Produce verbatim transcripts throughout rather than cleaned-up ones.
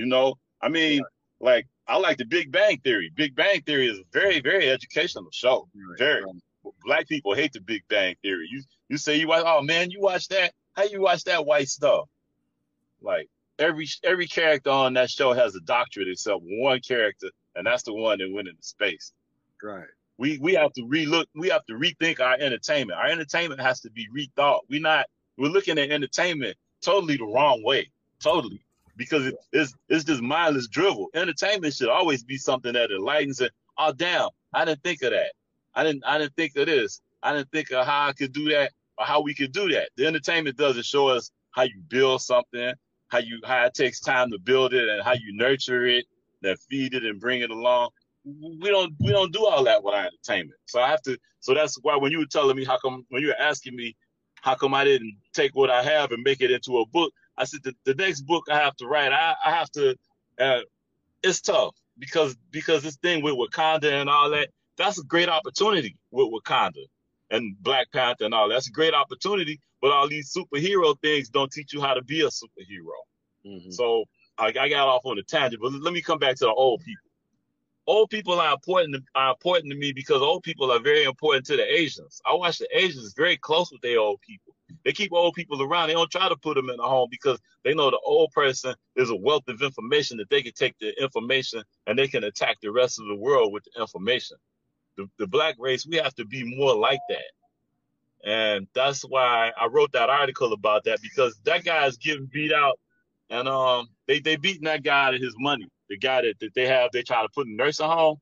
You know, I mean, Right. like I like the Big Bang Theory. Big Bang Theory is a very, very educational show. Right. Very. Right. Black people hate the Big Bang Theory. You you say you watch, oh man, you watch that? How you watch that white stuff? Like every every character on that show has a doctorate except one character, and that's the one that went into space. Right. We we have to relook. We have to rethink our entertainment. Our entertainment has to be rethought. We not we're looking at entertainment totally the wrong way. Totally. Because it, it's it's just mindless drivel. Entertainment should always be something that enlightens it. Oh damn, I didn't think of that. I didn't I didn't think of this. I didn't think of how I could do that or how we could do that. The entertainment doesn't show us how you build something, how you how it takes time to build it and how you nurture it, then feed it and bring it along. We don't we don't do all that with our entertainment. So I have to so that's why when you were telling me how come when you were asking me how come I didn't take what I have and make it into a book, I said the, the next book I have to write, I, I have to uh, it's tough because because this thing with Wakanda and all that, that's a great opportunity with Wakanda and Black Panther and all that. That's a great opportunity, but all these superhero things don't teach you how to be a superhero. Mm-hmm. So I, I got off on a tangent, but let me come back to the old people. Old people are important to, are important to me because old people are very important to the Asians. I watch the Asians very close with their old people. They keep old people around. They don't try to put them in a home because they know the old person is a wealth of information that they can take the information and they can attack the rest of the world with the information. The, the black race, we have to be more like that. And that's why I wrote that article about that because that guy is getting beat out and um they, they beating that guy out of his money. The guy that, that they have, they try to put in nursing home.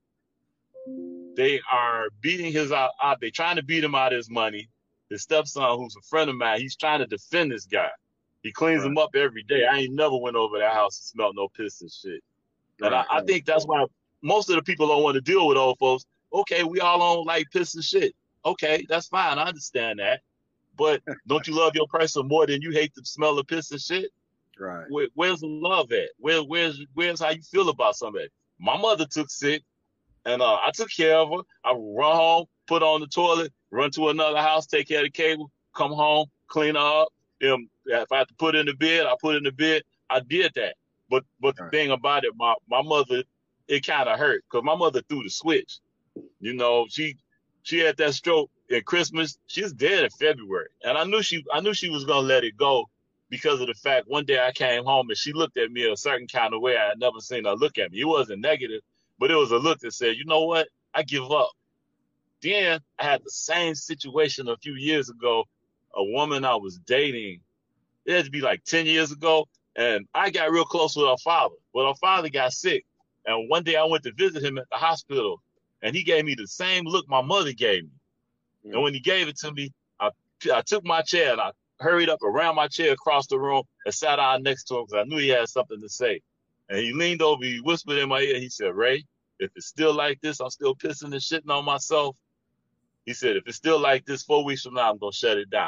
They are beating his out, out. They trying to beat him out of his money. His stepson, who's a friend of mine, he's trying to defend this guy. He cleans Right. him up every day. I ain't never went over that house and smelled no piss and shit. And Right. I, I think that's why most of the people don't want to deal with old folks. Okay, we all don't like piss and shit. Okay, that's fine. I understand that. But don't you love your person more than you hate the smell of piss and shit? Right. Where, where's the love at? Where, where's where's how you feel about somebody? My mother took sick, and uh, I took care of her. I run home, put her on the toilet, run to another house, take care of the cable, come home, clean her up. Um, if I have to put her in the bed, I put her in the bed. I did that. But but the Right. thing about it, my my mother, it kind of hurt because my mother threw the switch. You know, she she had that stroke at Christmas. She was dead in February, and I knew she I knew she was gonna let it go because of the fact one day I came home and she looked at me a certain kind of way I had never seen her look at me. It wasn't negative, but it was a look that said, you know what? I give up. Then I had the same situation a few years ago. A woman I was dating, it had to be like ten years ago, and I got real close with her father. Well, her father got sick, and one day I went to visit him at the hospital, and he gave me the same look my mother gave me. Mm. And when he gave it to me, I, I took my chair and I hurried up around my chair across the room and sat down next to him because I knew he had something to say. And he leaned over, he whispered in my ear, he said, Ray, if it's still like this, I'm still pissing and shitting on myself. He said, if it's still like this four weeks from now, I'm going to shut it down.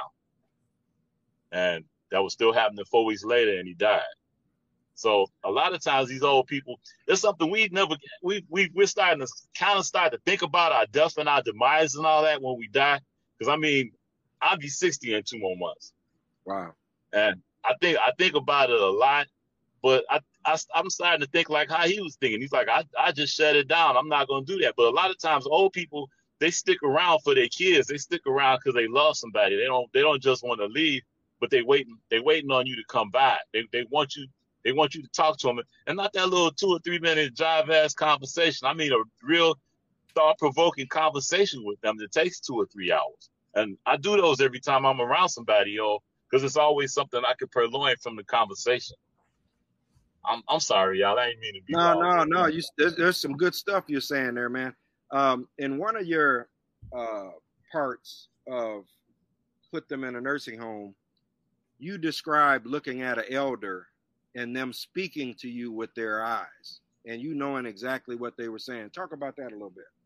And that was still happening four weeks later, and he died. So a lot of times these old people, it's something we never, we, we, we're starting to kind of start to think about our death and our demise and all that when we die. Because, I mean, I'll be sixty in two more months. Wow. And I think I think about it a lot, but I, I, I'm starting to think like how he was thinking. He's like, I, I just shut it down. I'm not going to do that. But a lot of times old people, they stick around for their kids. They stick around because they love somebody. They don't they don't just want to leave, but they waiting they waiting on you to come back. They they want you they want you to talk to them, and not that little two or three minute jive ass conversation. I mean a real thought provoking conversation with them that takes two or three hours. And I do those every time I'm around somebody, yo, because it's always something I could purloin from the conversation. I'm I'm sorry, y'all. I ain't mean to be No, long no, winded. no. You, there's, there's some good stuff you're saying there, man. Um, in one of your uh, parts of Put Them in a Nursing Home, you described looking at an elder and them speaking to you with their eyes and you knowing exactly what they were saying. Talk about that a little bit.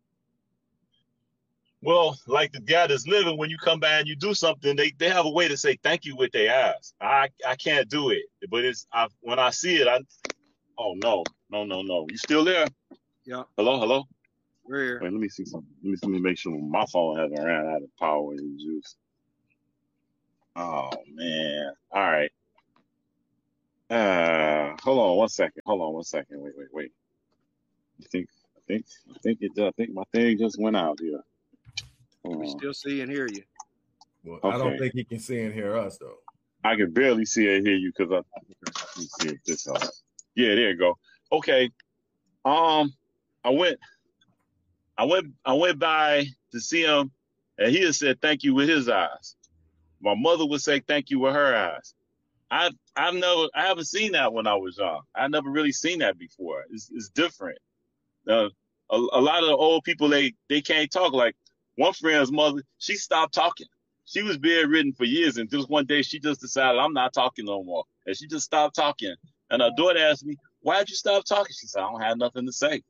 Well, like the guy that's living, when you come by and you do something, they, they have a way to say thank you with their eyes. I I can't do it, but it's I, when I see it, I oh no no no no. You still there? Yeah, Hello hello. we're here. Wait, let me see something. Let me let me make sure my phone hasn't ran out of power and juice. Oh man. All right. Uh, hold on one second. Hold on one second. Wait, wait, wait. I think, I think, I think it. I think my thing just went out here. Hold We on. still see and hear you. Well, Okay. I don't think he can see and hear us though. I can barely see or hear you because I. Let me see if this helps. Yeah, there you go. Okay. Um, I went. I went. I went by to see him, and he had said thank you with his eyes. My mother would say thank you with her eyes. I I've never I haven't seen that when I was young. I never really seen that before. It's it's different. Uh, a, a lot of the old people they they can't talk. Like one friend's mother, she stopped talking. She was bedridden for years, and just one day she just decided I'm not talking no more, and she just stopped talking. And her daughter asked me, "Why'd you stop talking?" She said, "I don't have nothing to say."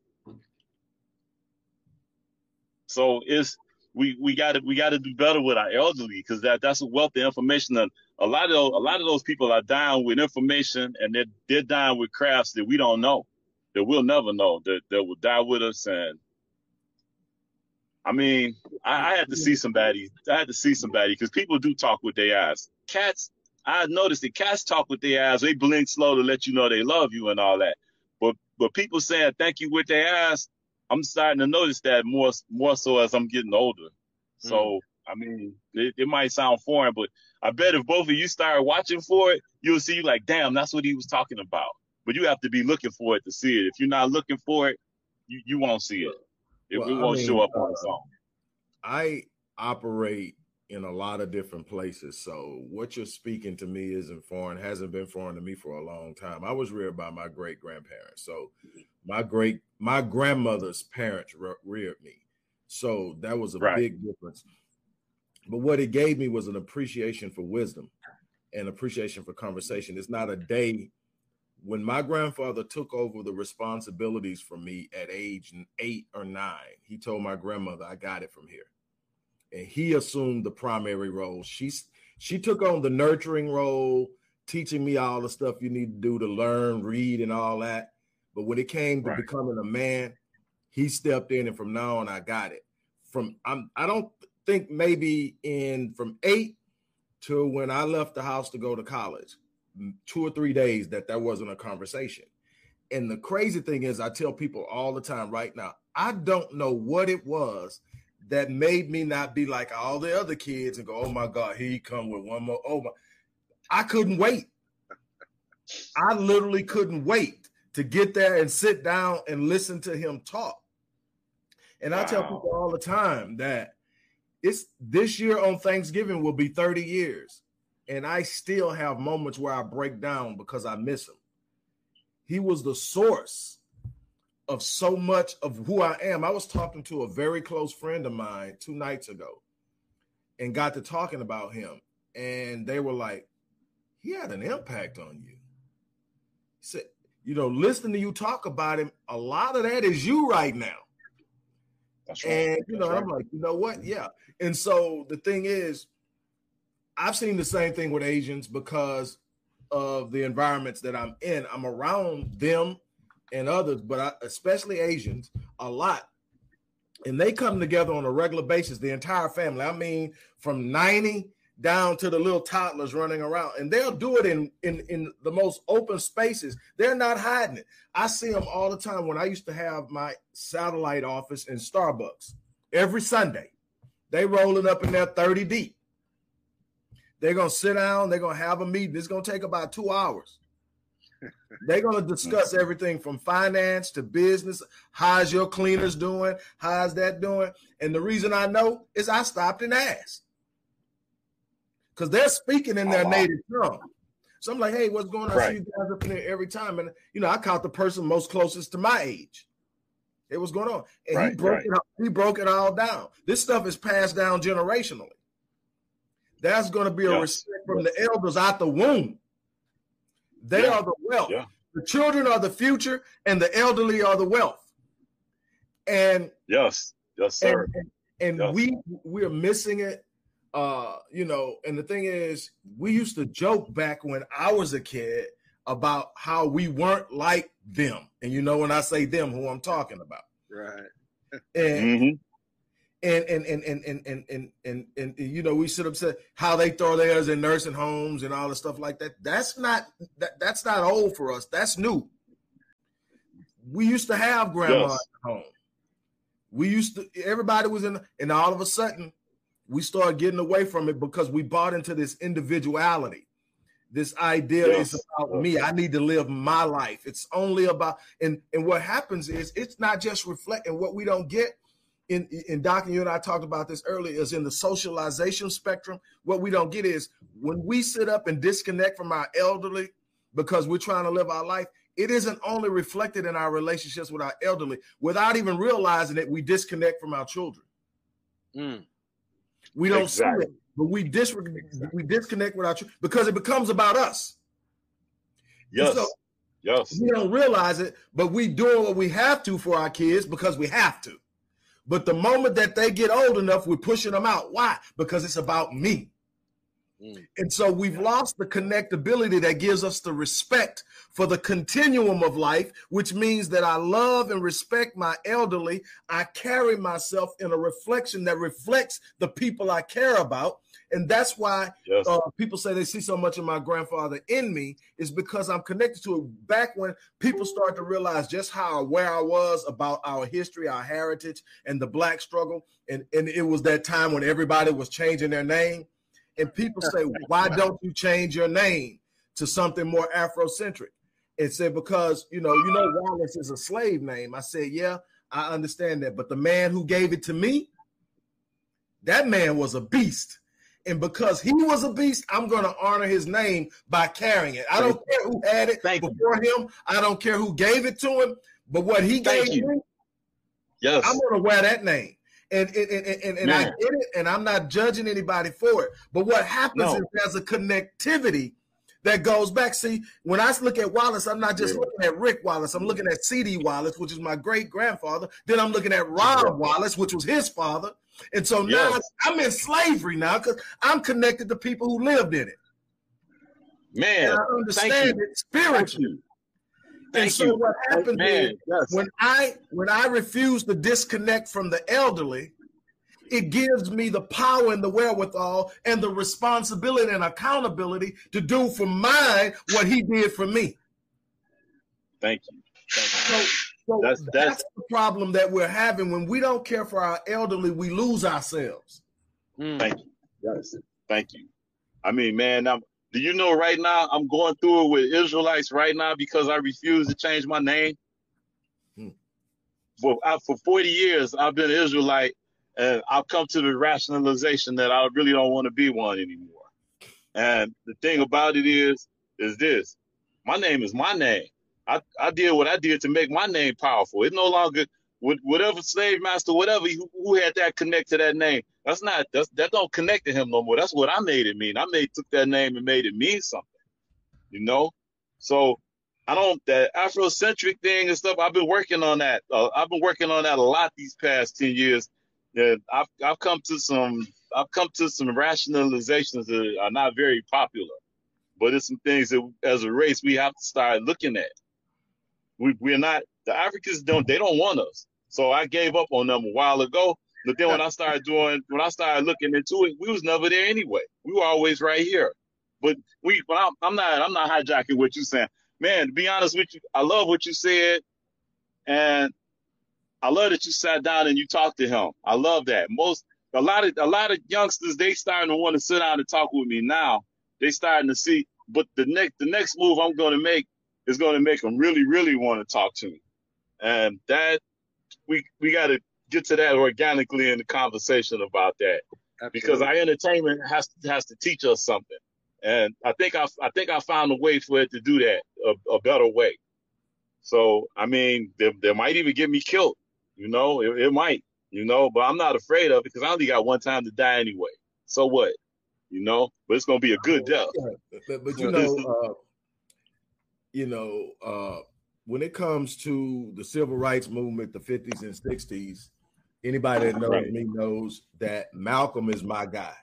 So it's we we got to we got to do better with our elderly because that that's a wealth of information. And a lot of those, a lot of those people are dying with information, and they're they're dying with crafts that we don't know, that we'll never know, that that will die with us. And I mean, I, I had to see somebody. I had to see somebody because people do talk with their eyes. Cats, I noticed that cats talk with their eyes. They blink slow to let you know they love you and all that. But but people saying thank you with their eyes, I'm starting to notice that more more so as I'm getting older. So, mm. I mean, it, it might sound foreign, but I bet if both of you start watching for it, you'll see like, damn, that's what he was talking about. But you have to be looking for it to see it. If you're not looking for it, you, you won't see it. It, well, it won't I mean, show up uh, on its own. I operate in a lot of different places. So what you're speaking to me isn't foreign, hasn't been foreign to me for a long time. I was reared by my great grandparents. So my great, my grandmother's parents re- reared me. So that was a right. big difference. But what it gave me was an appreciation for wisdom and appreciation for conversation. It's not a day. When my grandfather took over the responsibilities from me at age eight or nine, he told my grandmother, I got it from here. And he assumed the primary role. She, she took on the nurturing role, teaching me all the stuff you need to do to learn, read, and all that. But when it came to right. becoming a man, he stepped in, and from now on, I got it. From I'm, I don't think maybe in from eight to when I left the house to go to college, two or three days that that wasn't a conversation. And the crazy thing is, I tell people all the time right now, I don't know what it was that made me not be like all the other kids and go, oh my God, here you come with one more. Oh my, I couldn't wait. I literally couldn't wait to get there and sit down and listen to him talk. And wow. I tell people all the time that it's this year on Thanksgiving will be thirty years. And I still have moments where I break down because I miss him. He was the source of so much of who I am. I was talking to a very close friend of mine two nights ago and got to talking about him. And they were like, he had an impact on you. He said, you know, listening to you talk about him, a lot of that is you right now. That's right. And, you know, right. I'm like, you know what? Yeah. And so the thing is, I've seen the same thing with Asians because of the environments that I'm in. I'm around them and others, but I, especially Asians, a lot. And they come together on a regular basis, the entire family. I mean, from ninety down to the little toddlers running around. And they'll do it in, in, in the most open spaces. They're not hiding it. I see them all the time when I used to have my satellite office in Starbucks. Every Sunday, they rolling up in there thirty deep. They're going to sit down. They're going to have a meeting. It's going to take about two hours. They're going to discuss everything from finance to business. How's your cleaners doing? How's that doing? And the reason I know is I stopped and asked. Because they're speaking in their oh, wow. native tongue. So I'm like, hey, what's going on? Right. I see you guys up in there every time. And, you know, I caught the person most closest to my age. Hey, what's going on? And right, he, broke right. it all, he broke it all down. This stuff is passed down generationally. There's going to be a yes. respect from yes. the elders out the womb. They yeah. are the wealth. Yeah. The children are the future, and the elderly are the wealth. And yes, yes, sir. And, and, and yes. we we're missing it. Uh, you know, and the thing is, we used to joke back when I was a kid about how we weren't like them. And you know, when I say them, who I'm talking about. Right. And mm-hmm. And and and and and and and and, and, and you know, we sit up say how they throw theirs in nursing homes and all the stuff like that. That's not that, that's not old for us. That's new. We used to have grandma Yes. at home. We used to, everybody was in, and all of a sudden we started getting away from it because we bought into this individuality. This idea Yes. is about me. I need to live my life. It's only about, and, and what happens is it's not just reflecting what we don't get. In, in Doc, and you and I talked about this earlier, is in the socialization spectrum. What we don't get is when we sit up and disconnect from our elderly because we're trying to live our life, it isn't only reflected in our relationships with our elderly. Without even realizing it, we disconnect from our children. Mm. We don't Exactly. see it, but we, dis- we disconnect with our children because it becomes about us. Yes. So yes. we don't realize it, but we doing what we have to for our kids because we have to. But the moment that they get old enough, we're pushing them out. Why? Because it's about me. Mm. And so we've lost the connectability that gives us the respect for the continuum of life, which means that I love and respect my elderly. I carry myself in a reflection that reflects the people I care about. And that's why Yes. uh, people say they see so much of my grandfather in me, is because I'm connected to it. Back when people started to realize just how aware I was about our history, our heritage, and the Black struggle. And, and it was that time when everybody was changing their name. And people say, why don't you change your name to something more Afrocentric? And said, because, you know, you know, Wallace is a slave name. I said, yeah, I understand that. But the man who gave it to me, that man was a beast. And because he was a beast, I'm going to honor his name by carrying it. I don't care who had it Thank before you. him. I don't care who gave it to him. But what he Thank gave you. me, Yes. I'm going to wear that name. And, and, and, and, and I Man. get it, and I'm not judging anybody for it. But what happens No. is there's a connectivity that goes back. See, when I look at Wallace, I'm not just Yeah. looking at Rick Wallace. I'm looking at C D Wallace, which is my great-grandfather. Then I'm looking at Rob Wallace, which was his father. And so now Yes. I'm in slavery now because I'm connected to people who lived in it. Man. And I Thank understand you. it spiritually. Thank you. Thank And so you. what happens Man. is Yes. when I when I refuse to disconnect from the elderly, it gives me the power and the wherewithal and the responsibility and accountability to do for mine what he did for me. Thank you. Thank you. So, so That's- that's, that's- the problem that we're having. When we don't care for our elderly, we lose ourselves. Mm. Thank you. Yes. Thank you. I mean, man, I'm, do you know right now I'm going through it with Israelites right now because I refuse to change my name? Hmm. For, I, for forty years, I've been an Israelite, and I've come to the rationalization that I really don't want to be one anymore. And the thing about it is, is this. My name is my name. I, I did what I did to make my name powerful. It's no longer with whatever slave master, whatever who, who had that connect to that name. That's not that's, that don't connect to him no more. That's what I made it mean. I made took that name and made it mean something. You know, so I don't that Afrocentric thing and stuff. I've been working on that. Uh, I've been working on that a lot these past ten years. And I've I've come to some I've come to some rationalizations that are not very popular, but it's some things that as a race we have to start looking at. We we're not the Africans don't they don't want us. So I gave up on them a while ago. But then when I started doing when I started looking into it, we was never there anyway. We were always right here. But we but I'm, I'm not I'm not hijacking what you're saying. Man, to be honest with you, I love what you said, and I love that you sat down and you talked to him. I love that. Most a lot of a lot of youngsters, they starting to want to sit down and talk with me now. They starting to see, but the next the next move I'm going to make is going to make them really really want to talk to me, and that we we got to get to that organically in the conversation about that. Absolutely. Because our entertainment has to, has to teach us something, and I think I I think I found a way for it to do that, a, a better way. So I mean, they, they might even get me killed. You know, it, it might, you know, but I'm not afraid of it because I only got one time to die anyway. So what? You know, but it's going to be a good death. Yeah, but, but you know, uh, you know, uh, when it comes to the civil rights movement, the fifties and sixties, anybody that knows right. me knows that Malcolm is my guy.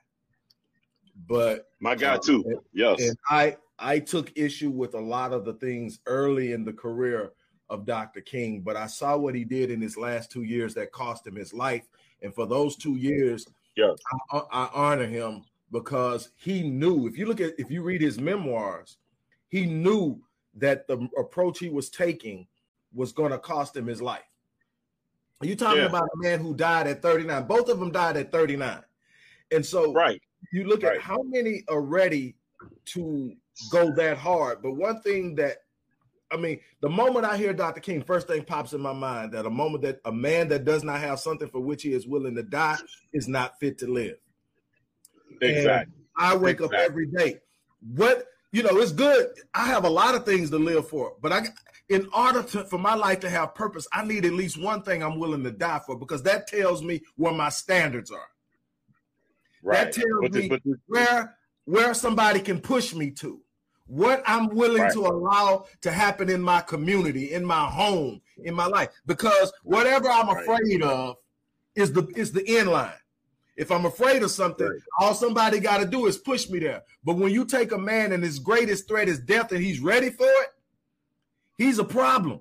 But my guy uh, too. And, yes. And I, I took issue with a lot of the things early in the career of Doctor King, but I saw what he did in his last two years that cost him his life. And for those two years, yeah, I, I honor him because he knew. If you look at, if you read his memoirs, he knew that the approach he was taking was going to cost him his life. You're talking yeah. about a man who died at thirty-nine. Both of them died at thirty-nine. And so right. you look right. at how many are ready to go that hard. But one thing that, I mean, the moment I hear Doctor King, first thing pops in my mind that a moment that a man that does not have something for which he is willing to die is not fit to live. Exactly. And I wake exactly. up every day. What, you know, it's good. I have a lot of things to live for, but I, in order to, for my life to have purpose, I need at least one thing I'm willing to die for, because that tells me where my standards are. Right. That tells but the, me but the, where, where somebody can push me to. What I'm willing right. to allow to happen in my community, in my home, in my life. Because whatever I'm right. afraid of is the is the end line. If I'm afraid of something, right. all somebody got to do is push me there. But when you take a man and his greatest threat is death and he's ready for it, he's a problem.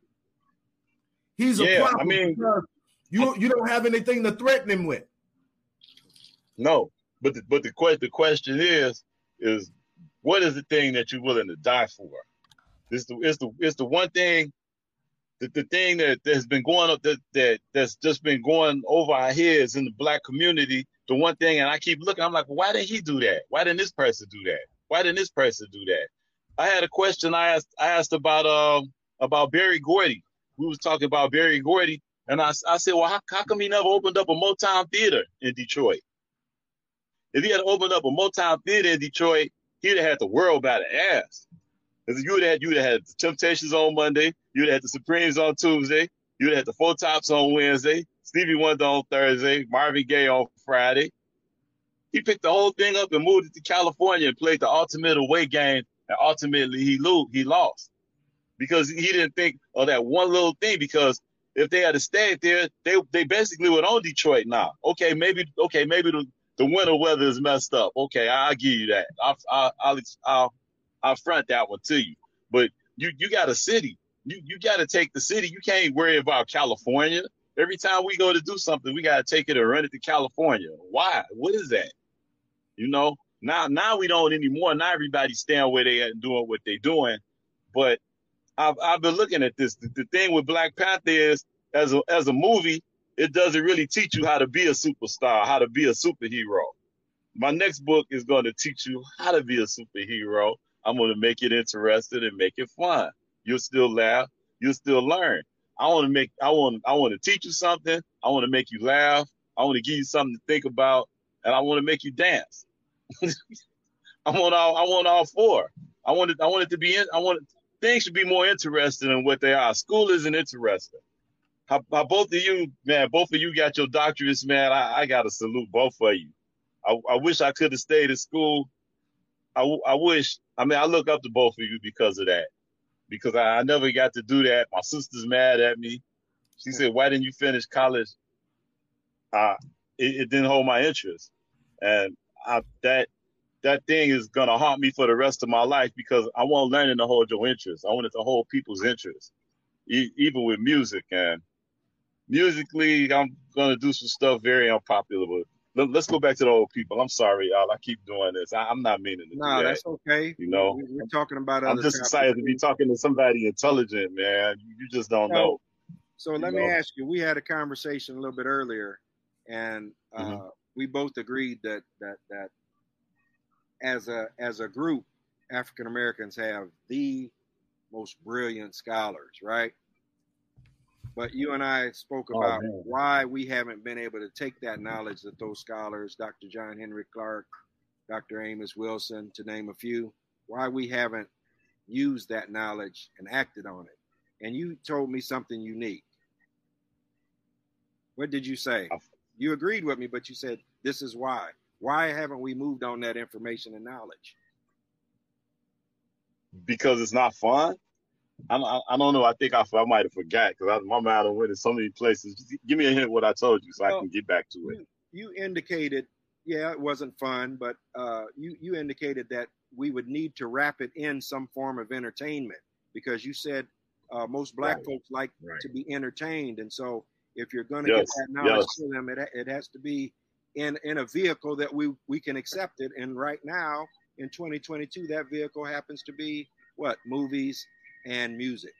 He's a yeah, problem. I mean, because you you don't have anything to threaten him with. No, but the, but the, the question is, is what is the thing that you're willing to die for? It's the it's the it's the one thing, the, the thing that has been going up that, that that's just been going over our heads in the Black community. The one thing, and I keep looking, I'm like, well, why didn't he do that? Why didn't this person do that? Why didn't this person do that? I had a question I asked I asked about um about Berry Gordy. We was talking about Berry Gordy, and I I said, well, how, how come he never opened up a Motown theater in Detroit? If he had opened up a Motown theater in Detroit, he'd have had the world by the ass. Because you would have, you would have had the Temptations on Monday, you would have had the Supremes on Tuesday, you would have had the Four Tops on Wednesday, Stevie Wonder on Thursday, Marvin Gaye on Friday. He picked the whole thing up and moved it to California and played the ultimate away game, and ultimately he lo- he lost. Because he didn't think of that one little thing, because if they had stayed there, they they basically would own Detroit now. Okay, maybe okay, maybe the The winter weather is messed up. Okay, I'll give you that. I'll, I'll, I'll, I'll, I'll front that one to you. But you, you got a city. You, you got to take the city. You can't worry about California. Every time we go to do something, we got to take it and run it to California. Why? What is that? You know, now, now we don't anymore. Now everybody's staying where they are and doing what they're doing. But I've, I've been looking at this. The, the thing with Black Panther is, as a, as a movie, it doesn't really teach you how to be a superstar, how to be a superhero. My next book is going to teach you how to be a superhero. I'm going to make it interesting and make it fun. You'll still laugh. You'll still learn. I want to make, I want, I want to teach you something. I want to make you laugh. I want to give you something to think about, and I want to make you dance. I want all, I want all four. I want it, I want it to be, in, I want it, things should be more interesting than what they are. School isn't interesting. How, how both of you, man, both of you got your doctorates, man. I, I got to salute both of you. I, I wish I could have stayed at school. I, I wish, I mean, I look up to both of you because of that, because I, I never got to do that. My sister's mad at me. She said, why didn't you finish college? Uh, it, it didn't hold my interest. And I, that, that thing is going to haunt me for the rest of my life, because I want learning to hold your interest. I want it to hold people's interest, e- even with music. And musically, I'm going to do some stuff very unpopular, but let, let's go back to the old people. I'm sorry, y'all. I keep doing this. I, I'm not meaning to no, do that. No, that's okay. You know, we, we're talking about I'm just excited to be talking to somebody intelligent, man. You, you just don't so, know. So let you me know? ask you, we had a conversation a little bit earlier, and uh, mm-hmm. we both agreed that, that, that as a, as a group, African Americans have the most brilliant scholars, right? But you and I spoke about oh, why we haven't been able to take that knowledge that those scholars, Doctor John Henry Clark, Doctor Amos Wilson, to name a few, why we haven't used that knowledge and acted on it. And you told me something unique. What did you say? You agreed with me, but you said, this is why. Why haven't we moved on that information and knowledge? Because it's not fun. I, I, I don't know. I think I, I might have forgot, because my mind went in so many places. Just give me a hint what I told you so well, I can get back to it. You, you indicated, yeah, it wasn't fun, but uh, you, you indicated that we would need to wrap it in some form of entertainment, because you said uh, most Black right. folks like right. to be entertained. And so If you're going to yes. get that knowledge yes. to them, it, it has to be in, in a vehicle that we, we can accept it. And right now, in twenty twenty-two, that vehicle happens to be what? Movies and music.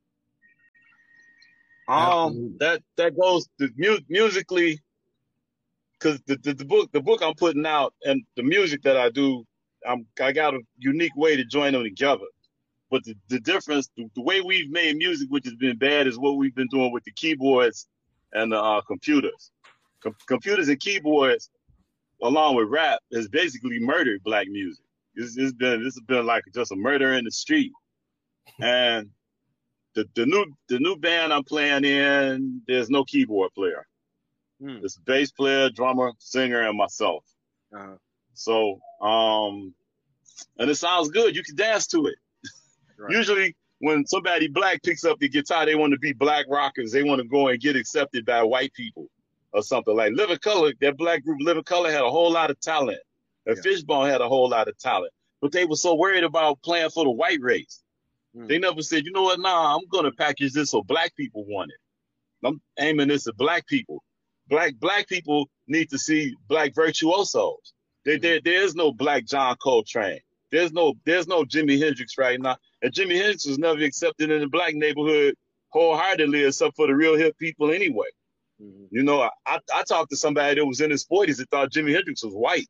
Um, that that goes to mu- musically, because the, the the book the book I'm putting out and the music that I do, I'm I got a unique way to join them together. But the, the difference, the, the way we've made music, which has been bad, is what we've been doing with the keyboards and the uh, computers. Com- computers and keyboards, along with rap, has basically murdered black music. It's, it's been this has been like just a murder in the street. And the, the new the new band I'm playing in, there's no keyboard player. Hmm. It's a bass player, drummer, singer, and myself. Uh-huh. So, um, and it sounds good. You can dance to it. Right. Usually, when somebody black picks up the guitar, they want to be black rockers. They want to go and get accepted by white people or something. Like Living Color, that black group Living Color had a whole lot of talent. And yeah. Fishbone had a whole lot of talent. But they were so worried about playing for the white race. Mm. They never said, you know what, nah, I'm going to package this so black people want it. I'm aiming this at black people. Black black people need to see black virtuosos. There, mm. there, there is no black John Coltrane. There's no there's no Jimi Hendrix right now. And Jimi Hendrix was never accepted in the black neighborhood wholeheartedly, except for the real hip people anyway. Mm-hmm. You know, I, I talked to somebody that was in his forties that thought Jimi Hendrix was white.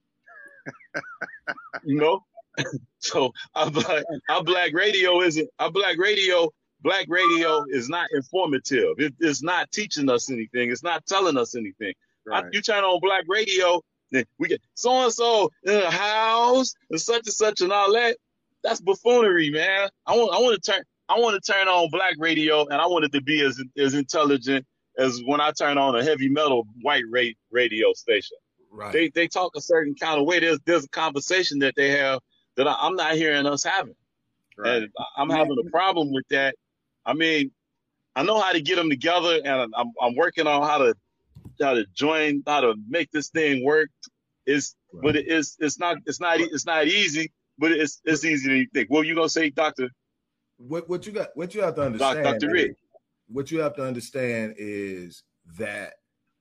You know? So our black, our black radio isn't, our black radio, black radio is not informative. It, it's not teaching us anything. It's not telling us anything. Right. I, you turn on black radio, then we get so-and-so in the house and such and such and all that. That's buffoonery, man. I want, I want to turn, I want to turn on black radio, and I want it to be as as intelligent as when I turn on a heavy metal white rate radio station. Right. They they talk a certain kind of way. There's there's a conversation that they have that I, I'm not hearing us having, right. And I'm having a problem with that. I mean, I know how to get them together, and I'm I'm working on how to how to join, how to make this thing work. It's right. But it is it's not it's not it's not easy. But it's it's easier than you think. What you gonna say, Doctor? What what you got? What you have to understand, Doctor Rick. What you have to understand is that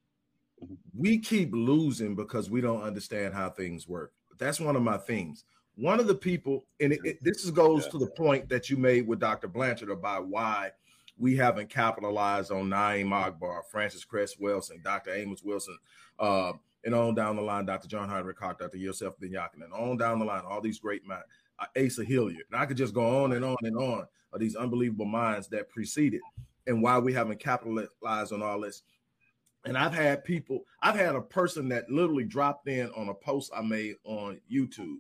we keep losing because we don't understand how things work. That's one of my themes. One of the people, and it, it, this is, goes yeah. to the point that you made with Doctor Blanchard about why we haven't capitalized on Naeem Akbar, Francis Cress Wilson, Doctor Amos Wilson, uh, and on down the line, Doctor John Heinrich Hawk, Doctor Yosef Ben-Yakin, and on down the line, all these great minds, uh, Asa Hilliard. And I could just go on and on and on of these unbelievable minds that preceded and why we haven't capitalized on all this. And I've had people, I've had a person that literally dropped in on a post I made on YouTube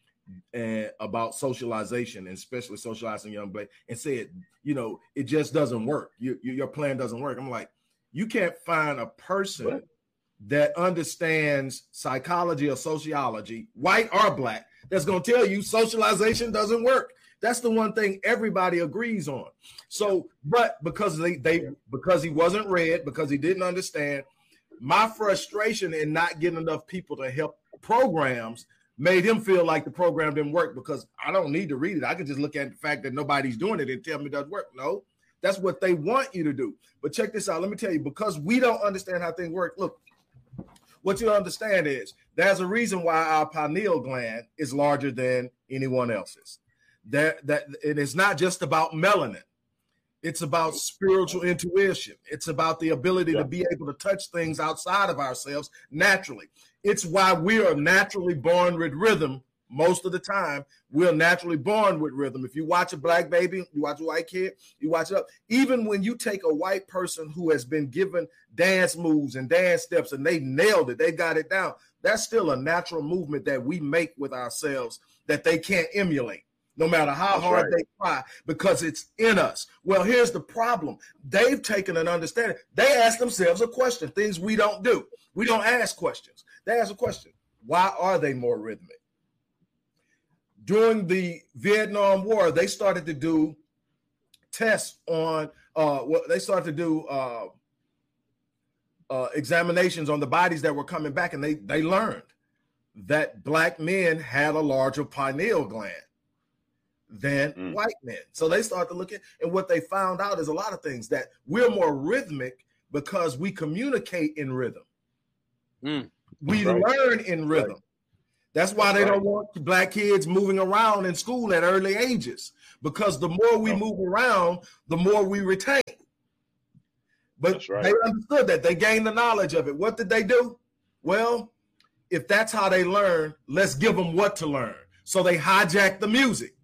and about socialization, and especially socializing young black, and said, you know, it just doesn't work. You, you, your plan doesn't work. I'm like, you can't find a person what? that understands psychology or sociology, white or black, that's going to tell you socialization doesn't work. That's the one thing everybody agrees on. So, but because they, they because he wasn't read, because he didn't understand, my frustration in not getting enough people to help programs made him feel like the program didn't work, because I don't need to read it. I can just look at the fact that nobody's doing it and tell me it doesn't work. No, that's what they want you to do. But check this out. Let me tell you, because we don't understand how things work. Look, what you understand is there's a reason why our pineal gland is larger than anyone else's. That that it is not just about melanin. It's about spiritual intuition. It's about the ability yeah. to be able to touch things outside of ourselves naturally. It's why we are naturally born with rhythm. Most of the time, we're naturally born with rhythm. If you watch a black baby, you watch a white kid, you watch it up. Even when you take a white person who has been given dance moves and dance steps and they nailed it, they got it down, that's still a natural movement that we make with ourselves that they can't emulate, no matter how That's hard right. they try, because it's in us. Well, here's the problem. They've taken an understanding. They ask themselves a question, things we don't do. We don't ask questions. They ask a question. Why are they more rhythmic? During the Vietnam War, they started to do tests on, uh, what they started to do uh, uh, examinations on the bodies that were coming back, and they, they learned that black men had a larger pineal gland than mm. white men. So they started to look at, and what they found out is a lot of things, that we're more rhythmic because we communicate in rhythm. Mm. We right. learn in rhythm. Right. That's why That's they right. don't want black kids moving around in school at early ages, because the more we no. move around, the more we retain. But right. they understood that. They gained the knowledge of it. What did they do? Well, if that's how they learn, let's give them what to learn. So they hijacked the music.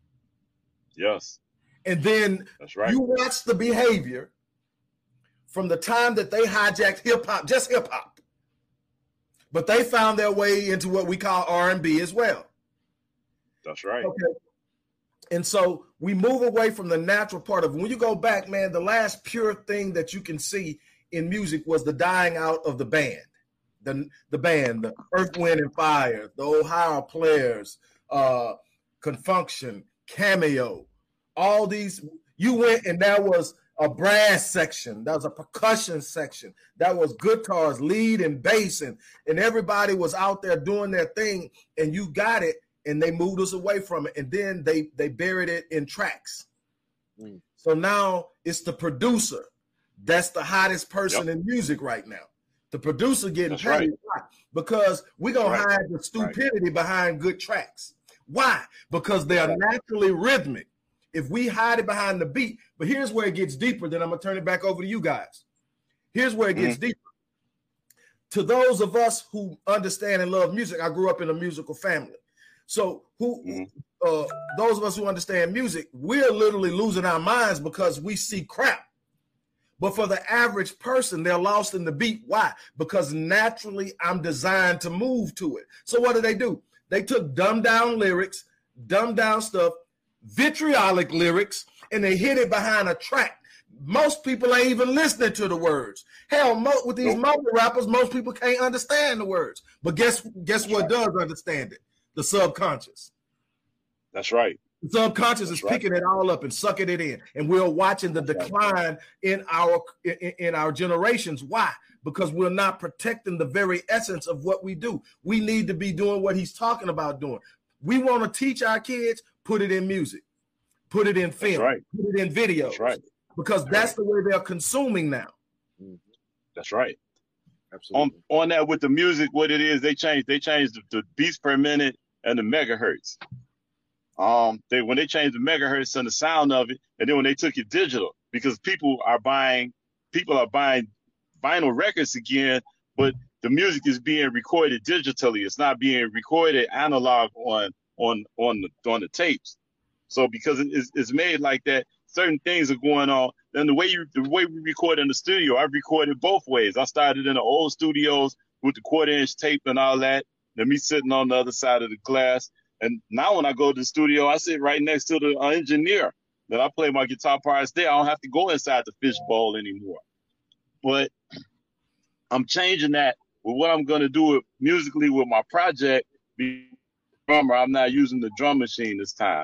Yes. And then that's right. you watch the behavior from the time that they hijacked hip-hop, just hip-hop. But they found their way into what we call R and B as well. That's right. Okay. And so we move away from the natural part of, when you go back, man, the last pure thing that you can see in music was the dying out of the band. The, the band, the Earth, Wind, and Fire, the Ohio Players, uh, Confunction, Cameo, all these. You went and there was a brass section, there was a percussion section, that was guitars, lead and bass, and, and everybody was out there doing their thing, and you got it, and they moved us away from it, and then they, they buried it in tracks. Mm. So now it's the producer that's the hottest person yep. in music right now. The producer getting That's paid right. because we're going right. to hide the stupidity right. behind good tracks. Why? Because they are right. naturally rhythmic. If we hide it behind the beat, but here's where it gets deeper, then I'm going to turn it back over to you guys. Here's where it gets mm-hmm. deeper. To those of us who understand and love music, I grew up in a musical family. So who, mm-hmm. uh, those of us who understand music, we're literally losing our minds because we see crap. But for the average person, they're lost in the beat. Why? Because naturally I'm designed to move to it. So what did they do? They took dumbed down lyrics, dumbed down stuff, vitriolic lyrics, and they hid it behind a track. Most people ain't even listening to the words. Hell, mo- with these mumble rappers, most people can't understand the words. But guess guess what does understand it? The subconscious. That's right. The subconscious That's is right. picking it all up and sucking it in, and we're watching the That's decline right. in our in, in our generations. Why? Because we're not protecting the very essence of what we do. We need to be doing what he's talking about doing. We want to teach our kids, put it in music, put it in film, right. put it in videos, that's right. because that's, that's right. the way they're consuming now. That's right. Absolutely. On on that with the music, what it is, they changed they changed the, the beats per minute and the megahertz. Um, they when they changed the megahertz and the sound of it, and then when they took it digital, because people are buying, people are buying vinyl records again, but the music is being recorded digitally. It's not being recorded analog on on on the on the tapes. So because it's, it's made like that, certain things are going on. And the way you the way we record in the studio, I've recorded both ways. I started in the old studios with the quarter inch tape and all that. Then me sitting on the other side of the glass. And now when I go to the studio, I sit right next to the uh, engineer. Then I play my guitar parts there. I don't have to go inside the fishbowl anymore. But I'm changing that with what I'm going to do with, musically with my project. Be drummer, I'm not using the drum machine this time.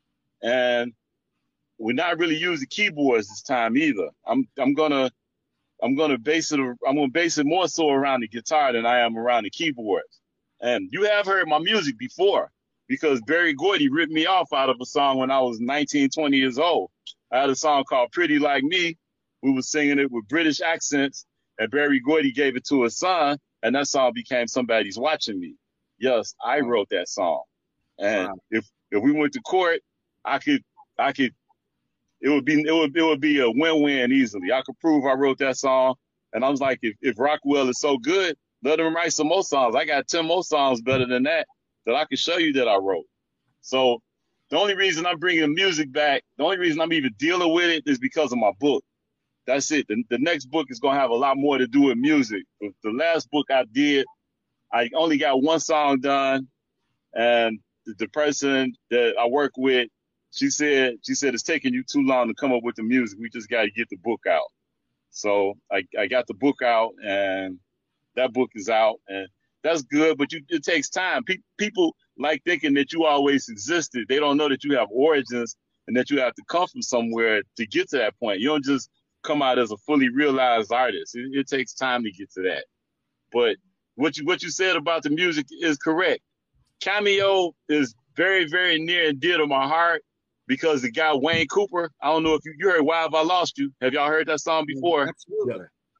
And we're not really using keyboards this time either. I'm I'm gonna I'm gonna base it I'm gonna base it more so around the guitar than I am around the keyboards. And you have heard my music before, because Berry Gordy ripped me off out of a song when I was nineteen, twenty years old. I had a song called Pretty Like Me. We were singing it with British accents, and Berry Gordy gave it to his son, and that song became Somebody's Watching Me. Yes, I wrote that song. And wow. if if we went to court, I could I could it would be it would it would be a win-win easily. I could prove I wrote that song. And I was like, if, if Rockwell is so good, let him write some more songs. I got ten more songs better than that that I can show you that I wrote. So the only reason I'm bringing music back, the only reason I'm even dealing with it is because of my book. That's it. The, the next book is going to have a lot more to do with music. The, the last book I did, I only got one song done. And the, the person that I work with, she said, she said, it's taking you too long to come up with the music. We just got to get the book out. So I, I got the book out, and that book is out, and that's good. But you, it takes time. Pe- people like thinking that you always existed. They don't know that you have origins and that you have to come from somewhere to get to that point. You don't just come out as a fully realized artist. It, it takes time to get to that. But what you what you said about the music is correct. Cameo is very, very near and dear to my heart, because the guy Wayne Cooper, I don't know if you, you heard Why Have I Lost You? Have y'all heard that song before? Absolutely.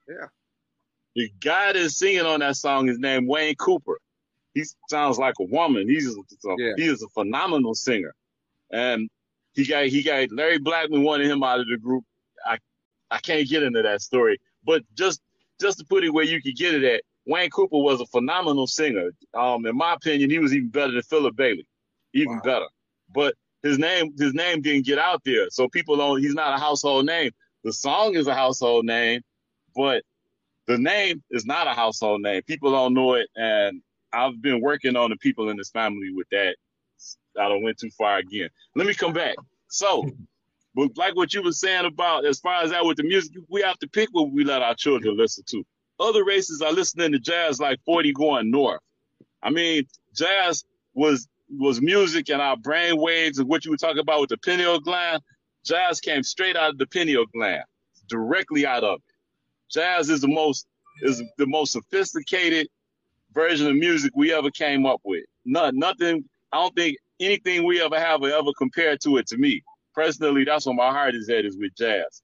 Yeah. The guy that's singing on that song is named Wayne Cooper. He sounds like a woman. He's a, Yeah. he is a phenomenal singer, and he got he got Larry Blackman wanted him out of the group. I I can't get into that story, but just just to put it where you could get it at, Wayne Cooper was a phenomenal singer. Um, in my opinion, he was even better than Philip Bailey, even Wow. better. But his name his name didn't get out there, so people don't. He's not a household name. The song is a household name, but the name is not a household name. People don't know it, and I've been working on the people in this family with that. I don't went too far again. Let me come back. So, but like what you were saying about as far as that with the music, we have to pick what we let our children listen to. Other races are listening to jazz like forty going north. I mean, jazz was was music and our brain waves and what you were talking about with the pineal gland. Jazz came straight out of the pineal gland, directly out of it. Jazz is the most is the most sophisticated version of music we ever came up with. Not, nothing, I don't think anything we ever have will ever compare to it to me. Personally, that's where my heart is at, is with jazz.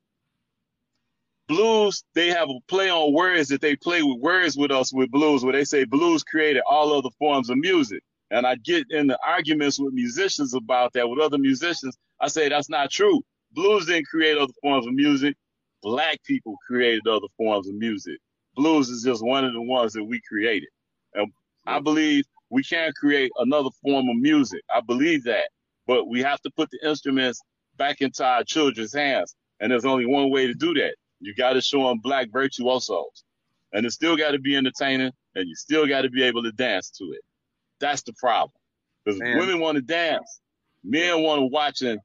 Blues, they have a play on words that they play with words with us with blues, where they say blues created all other forms of music. And I get in the arguments with musicians about that, with other musicians. I say that's not true. Blues didn't create other forms of music. Black people created other forms of music. Blues is just one of the ones that we created. And I believe we can create another form of music. I believe that. But we have to put the instruments back into our children's hands. And there's only one way to do that. You got to show them black virtuosos. And it still got to be entertaining, and you still got to be able to dance to it. That's the problem. Because women want to dance. Men want to watch, and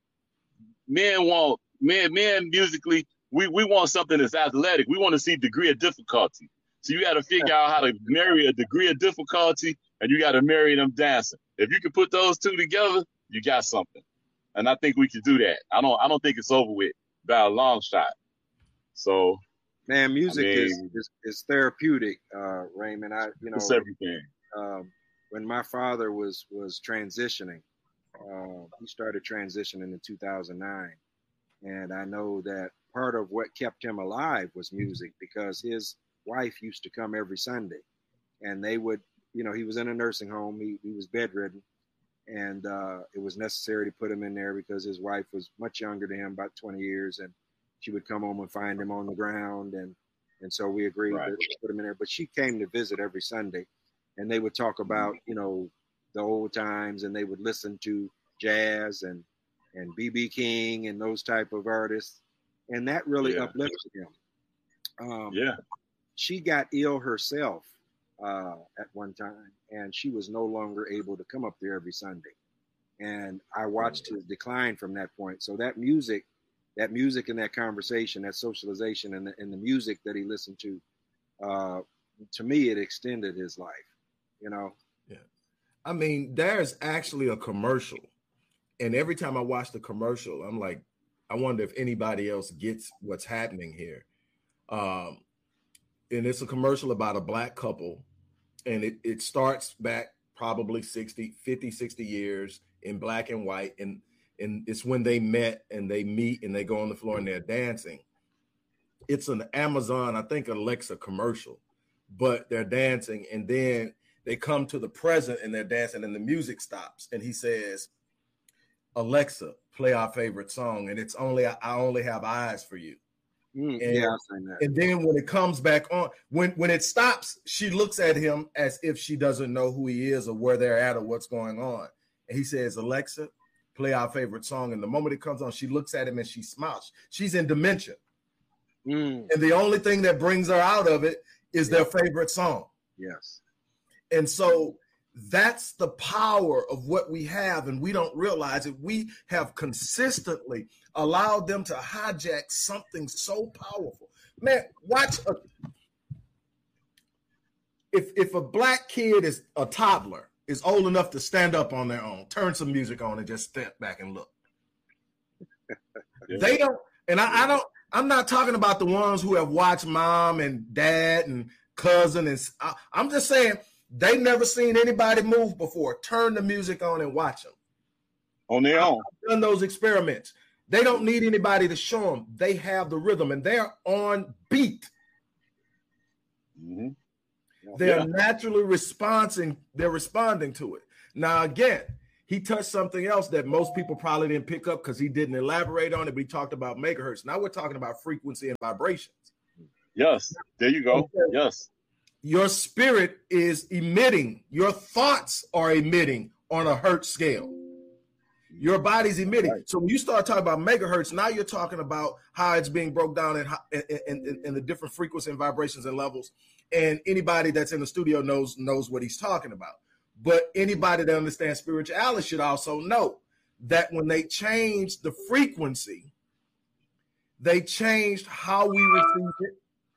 men want, men, men musically, we, we want something that's athletic. We want to see degree of difficulty. So you got to figure out how to marry a degree of difficulty, and you got to marry them dancing. If you can put those two together, you got something. And I think we can do that. I don't I don't think it's over with by a long shot. So, man, music I mean, is, is is therapeutic, uh, Raymond. I you know it's everything. Um, when my father was was transitioning, uh, he started transitioning in two thousand nine, and I know that part of what kept him alive was music, because his wife used to come every Sunday, and they would, you know, he was in a nursing home. He he was bedridden, and uh, it was necessary to put him in there because his wife was much younger than him, about twenty years, and she would come home and find him on the ground, and and so we agreed right. to put him in there. But she came to visit every Sunday, and they would talk about, you know, the old times, and they would listen to jazz and and B B King and those type of artists, and that really yeah. uplifted him. Um, yeah. She got ill herself uh, at one time, and she was no longer able to come up there every Sunday. And I watched his decline from that point. So that music, that music and that conversation, that socialization, and the, and the music that he listened to, uh, to me, it extended his life, you know? Yeah. I mean, there's actually a commercial. And every time I watch the commercial, I'm like, I wonder if anybody else gets what's happening here. Um, and it's a commercial about a black couple. And it, it starts back probably sixty, fifty, sixty years in black and white. And, and it's when they met and they meet and they go on the floor and they're dancing. It's an Amazon, I think, Alexa commercial, but they're dancing. And then they come to the present and they're dancing and the music stops. And he says, Alexa, play our favorite song. And it's only, I only have eyes for you. Mm, and, yeah, I've seen that. And then when it comes back on, when, when it stops, she looks at him as if she doesn't know who he is or where they're at or what's going on. And he says, Alexa, play our favorite song. And the moment it comes on, she looks at him and she smiles. She's in dementia. Mm. And the only thing that brings her out of it is yeah. their favorite song. Yes. And so that's the power of what we have, and we don't realize it. We have consistently allowed them to hijack something so powerful. Man, watch. A, if if a black kid is a toddler, is old enough to stand up on their own, turn some music on and just step back and look. They don't, and I, I don't, I'm not talking about the ones who have watched mom and dad and cousin. And I, I'm just saying, they never seen anybody move before. Turn the music on and watch them. On their own. I've done those experiments. They don't need anybody to show them. They have the rhythm and they're on beat. Mm-hmm. They're Yeah. naturally responding. They're responding to it. Now, again, he touched something else that most people probably didn't pick up because he didn't elaborate on it, but he talked about megahertz. Now we're talking about frequency and vibrations. Yes. There you go. Okay. Yes. Your spirit is emitting. Your thoughts are emitting on a hertz scale. Your body's emitting. Right. So when you start talking about megahertz, now you're talking about how it's being broke down in, in, in, in the different frequencies and vibrations and levels. And anybody that's in the studio knows knows what he's talking about. But anybody that understands spirituality should also know that when they changed the frequency, they changed how we receive it,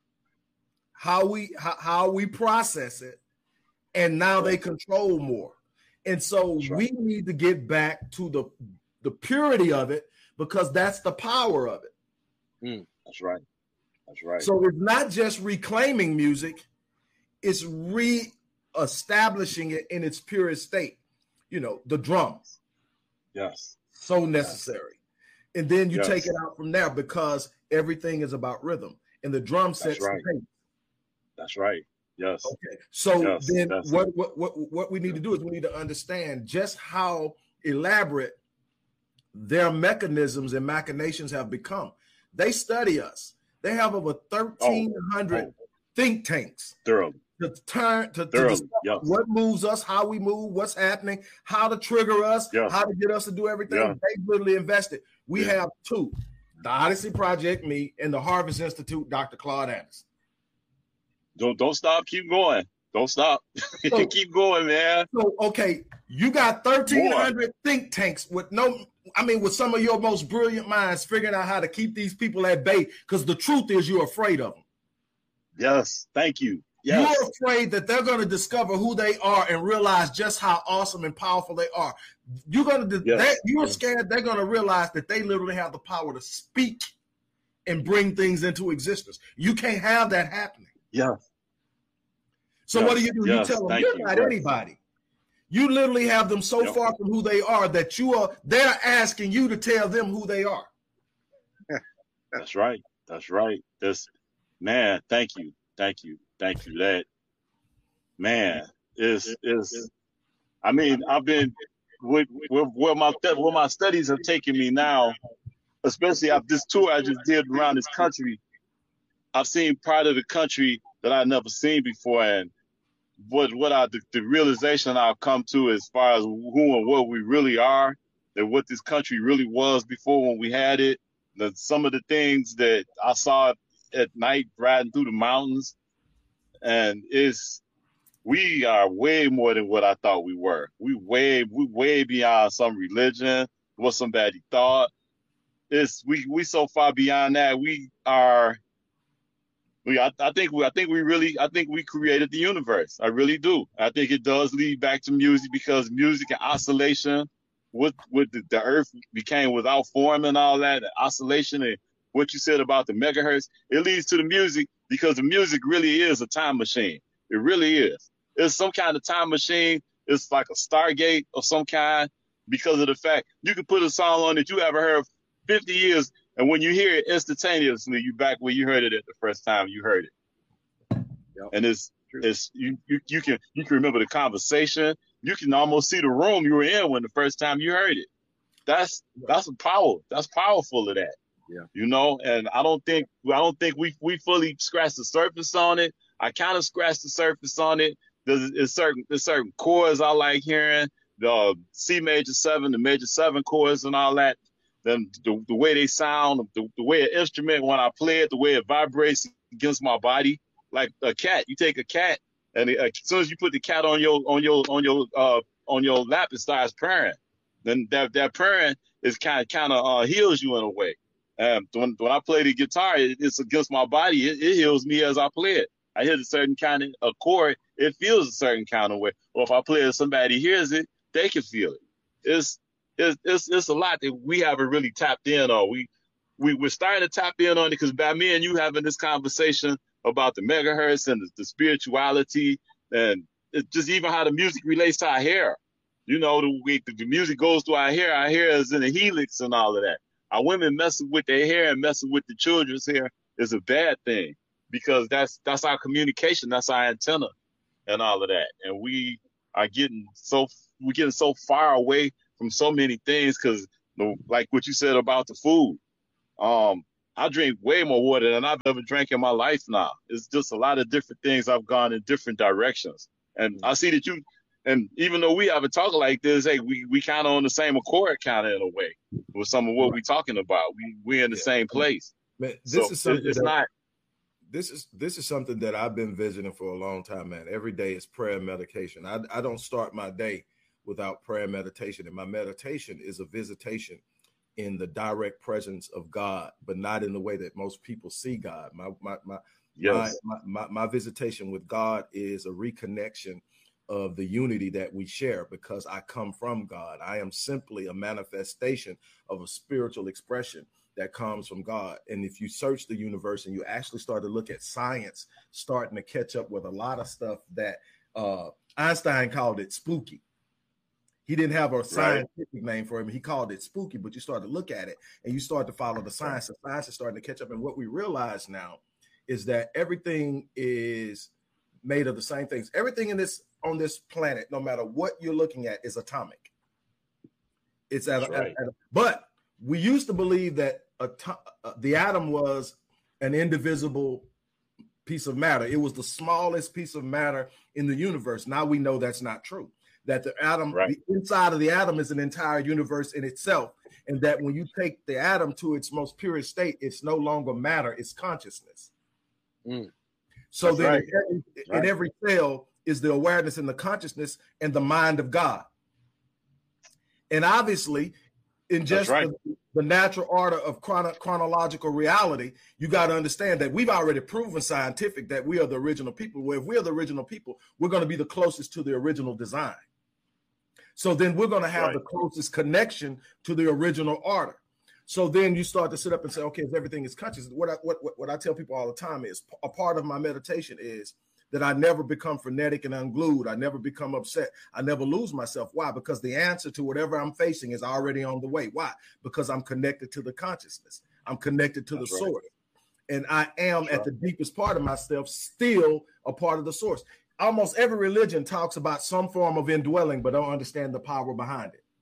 how we how, how we process it, and now they control more. And so right. we need to get back to the, the purity of it because that's the power of it. Mm, that's right. That's right. So it's not just reclaiming music, it's re-establishing it in its purest state. You know, the drums. Yes. So necessary. Yes. And then you yes. take it out from there because everything is about rhythm. And the drum sets right. the pace. That's right. Yes. Okay. So yes, then what, what what what we need to do is we need to understand just how elaborate their mechanisms and machinations have become. They study us. They have over thirteen hundred oh, oh. think tanks Thoroughly. to turn to, to Thoroughly. discover Yes. what moves us, how we move, what's happening, how to trigger us, yes. how to get us to do everything. Yeah. They literally invested. We yeah. have two: the Odyssey Project, me, and the Harvest Institute, Doctor Claude Anderson. Don't don't stop. Keep going. Don't stop. So, keep going, man. So okay, you got thirteen hundred More. think tanks with no. I mean, with some of your most brilliant minds figuring out how to keep these people at bay. Because the truth is, you're afraid of them. Yes. Thank you. Yes. You're afraid that they're going to discover who they are and realize just how awesome and powerful they are. You're going to. Yes. You're yes. scared they're going to realize that they literally have the power to speak and bring things into existence. You can't have that happening. Yeah. So yes, what do you do? yes, you tell them you're you. not yes. anybody. You literally have them so yep. far from who they are that you are. They're asking you to tell them who they are. That's right. That's right. This man. Thank you. Thank you. Thank you. That man is is. I mean, I've been with, with where my where my studies have taken me now, especially after this tour I just did around this country. I've seen part of the country that I've never seen before, and what what I the, the realization I've come to as far as who and what we really are, and what this country really was before when we had it. The, some of the things that I saw at night riding through the mountains, and it's we are way more than what I thought we were. We way we way beyond some religion, what somebody thought. It's we we so far beyond that. We are. We, I, I think we, I think we really, I think we created the universe. I really do. I think it does lead back to music because music and oscillation, with with the, the earth became without form and all that, the oscillation and what you said about the megahertz, it leads to the music because the music really is a time machine. It really is. It's some kind of time machine. It's like a Stargate of some kind because of the fact you can put a song on that you ever heard fifty years. And when you hear it instantaneously, you back where you heard it at the first time you heard it. Yep. And it's it's you, you you can you can remember the conversation. You can almost see the room you were in when the first time you heard it. That's that's a power. That's powerful of that. Yeah. You know, and I don't think I don't think we we fully scratched the surface on it. I kind of scratched the surface on it. There's, there's certain there's certain chords I like hearing, the C major seven, the major seven chords and all that. Then the, the way they sound, the, the way an instrument, when I play it, the way it vibrates against my body, like a cat. You take a cat, and it, as soon as you put the cat on your on your on your uh on your lap, it starts purring. Then that that purring is kind of kind of uh, heals you in a way. Um, when when I play the guitar, it, it's against my body. It, it heals me as I play it. I hit a certain kind of a chord, it feels a certain kind of way. Or if I play it, somebody hears it, they can feel it. It's It's, it's it's a lot that we haven't really tapped in on. We we we're starting to tap in on it because by me and you having this conversation about the megahertz and the, the spirituality and it, just even how the music relates to our hair. You know, the way the, the music goes through our hair. Our hair is in a helix and all of that. Our women messing with their hair and messing with the children's hair is a bad thing. because that's that's our communication, that's our antenna, and all of that. And we are getting so we're getting so far away from so many things because, like what you said about the food, um, I drink way more water than I've ever drank in my life now. It's just a lot of different things. I've gone in different directions, and I see that you. And even though we haven't talked like this, hey, we, we kind of on the same accord, kind of in a way, with some of what right. we're talking about. We we're in the yeah. same place. Man, this so is something it's that, not. This is this is something that I've been visiting for a long time, man. Every day is prayer and meditation. I I don't start my day without prayer and meditation, and my meditation is a visitation in the direct presence of God, but not in the way that most people see God. My my my yes. my, my, my, my visitation with God is a reconnection of the unity that we share, because I come from God. I am simply a manifestation of a spiritual expression that comes from God. And if you search the universe and you actually start to look at science, starting to catch up with a lot of stuff that uh, Einstein called it spooky. He didn't have a scientific right. name for him. He called it spooky, but you start to look at it and you start to follow the science. The science is starting to catch up. And what we realize now is that everything is made of the same things. Everything in this on this planet, no matter what you're looking at, is atomic. It's at, right. at, at a, but we used to believe that a, uh, the atom was an indivisible piece of matter. It was the smallest piece of matter in the universe. Now we know that's not true. That the atom, right. the inside of the atom is an entire universe in itself. And that when you take the atom to its most purest state, it's no longer matter, it's consciousness. Mm. So that's then right. in, every, right. in every cell is the awareness and the consciousness and the mind of God. And obviously, in just right. the, the natural order of chrono, chronological reality, you got to understand that we've already proven scientific that we are the original people. Well, if we're the original people, we're going to be the closest to the original design. So then we're going to have right. the closest connection to the original order. So then you start to sit up and say, okay, if everything is conscious, what I, what, what, what I tell people all the time is a part of my meditation is that I never become frenetic and unglued. I never become upset. I never lose myself. Why? Because the answer to whatever I'm facing is already on the way. Why? Because I'm connected to the consciousness. I'm connected to That's the right. source. And I am That's at right. the deepest part of myself still a part of the source. Almost every religion talks about some form of indwelling, but don't understand the power behind it.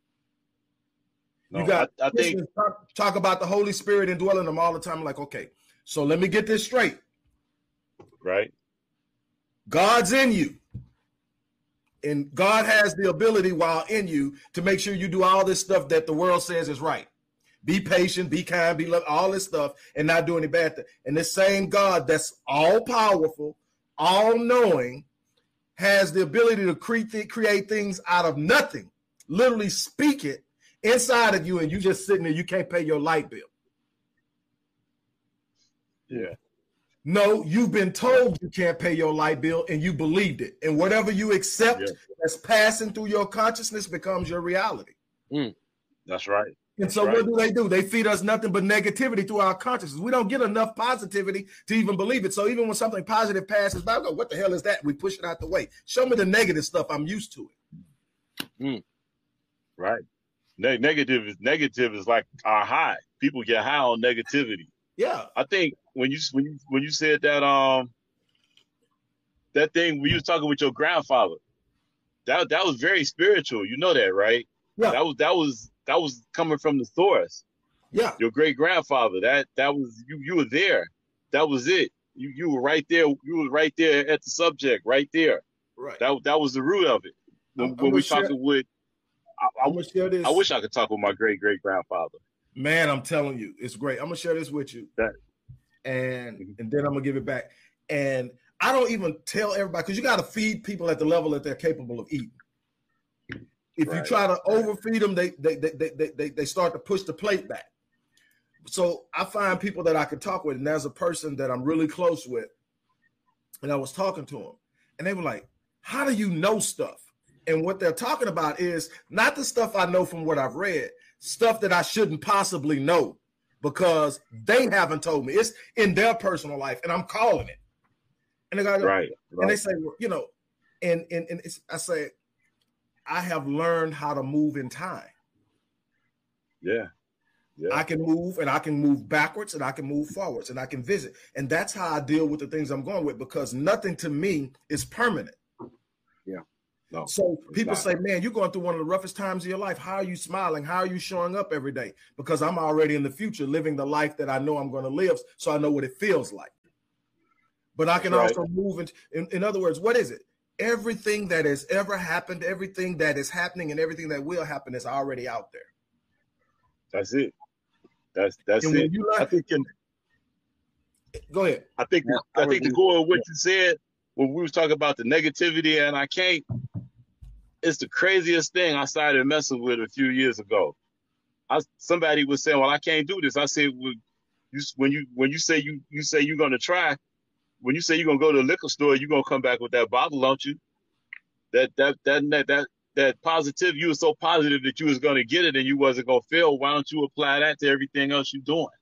No, you got I, I think talk, talk about the Holy Spirit indwelling them all the time. Like, okay, so let me get this straight. Right. God's in you. And God has the ability while in you to make sure you do all this stuff that the world says is right. Be patient, be kind, be love, all this stuff, and not do any bad thing. And this same God that's all powerful, all knowing, has the ability to create, create things out of nothing, literally speak it inside of you, and you just sitting there, you can't pay your light bill. Yeah. No, you've been told you can't pay your light bill and you believed it. And whatever you accept yeah. that's passing through your consciousness becomes your reality. Mm. That's right. And that's so right. what do they do? They feed us nothing but negativity through our consciousness. We don't get enough positivity to even believe it. So even when something positive passes by, I go, what the hell is that? We push it out the way. Show me the negative stuff. I'm used to it. Mm. Right. Ne- negative is negative is like our high. People get high on negativity. Yeah. I think when you when you when you said that um that thing when you was talking with your grandfather, that that was very spiritual. You know that, right? Yeah. That was that was that was coming from the source. Yeah. Your great grandfather. That that was you you were there. That was it. You you were right there. You were right there at the subject, right there. Right. That that was the root of it. When, when we share, talking with I, I, share this. I wish I could talk with my great great grandfather. Man, I'm telling you, it's great. I'm gonna share this with you, that, and mm-hmm. and then I'm gonna give it back. And I don't even tell everybody because you got to feed people at the level that they're capable of eating. If right. you try to overfeed them, they they, they they they they start to push the plate back. So I find people that I can talk with, and there's a person that I'm really close with, and I was talking to him, and they were like, "How do you know stuff?" And what they're talking about is not the stuff I know from what I've read. Stuff that I shouldn't possibly know because they haven't told me. It's in their personal life, and I'm calling it. And they go, right, right. and they say, well, you know, and and and it's, I say, I have learned how to move in time. Yeah, Yeah. I can move and I can move backwards and I can move forwards and I can visit. And that's how I deal with the things I'm going with, because nothing to me is permanent. Yeah. No. So people not. say, man, you're going through one of the roughest times of your life. How are you smiling? How are you showing up every day? Because I'm already in the future living the life that I know I'm going to live. So I know what it feels like. But I can That's right. also move into, in, in other words, what is it? Everything that has ever happened, everything that is happening, and everything that will happen is already out there. That's it. That's that's And it. when you learn- I think in, go ahead. I think Yeah, I, I think to would- go with what you said when we was talking about the negativity, and I can't. It's the craziest thing I started messing with a few years ago. I somebody was saying, "Well, I can't do this." I said, well, you, "When you when you say you you say you're gonna try, when you say you're gonna go to the liquor store, you're gonna come back with that bottle, don't you? That that that that that that positive, you were so positive that you was gonna get it and you wasn't gonna fail. Why don't you apply that to everything else you're doing?